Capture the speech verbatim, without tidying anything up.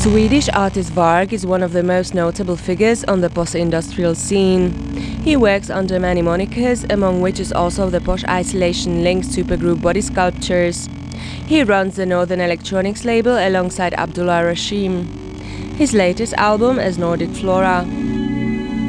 Swedish artist Varg is one of the most notable figures on the post-industrial scene. He works under many monikers, among which is also the posh isolation-linked supergroup Body Sculptures. He runs the Northern Electronics label alongside Abdullah Rashim. His latest album is Nordic Flora.